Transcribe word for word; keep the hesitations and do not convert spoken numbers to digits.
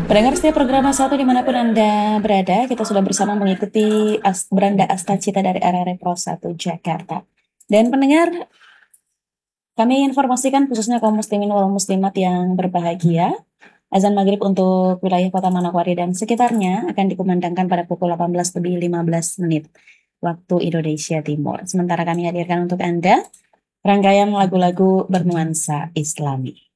Pendengar setia program satu dimanapun Anda berada, kita sudah bersama mengikuti As Beranda Astacita dari R R I Pro satu Jakarta. Dan pendengar, kami informasikan khususnya kaum muslimin wal muslimat yang berbahagia, azan maghrib untuk wilayah kota Manokwari dan sekitarnya akan dikumandangkan pada pukul delapan belas lebih lima belas menit waktu Indonesia Timur. Sementara kami hadirkan untuk Anda rangkaian lagu-lagu bernuansa Islami.